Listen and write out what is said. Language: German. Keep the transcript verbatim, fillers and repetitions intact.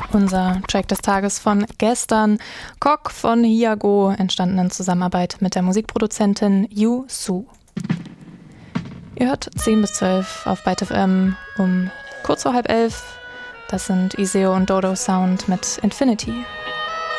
Unser Track des Tages von gestern, Kok von Hiago, entstanden in Zusammenarbeit mit der Musikproduzentin Yu Su. Ihr hört zehn bis zwölf auf Byte F M um kurz vor halb elf. Das sind Iseo und Dodo Sound mit Infinity.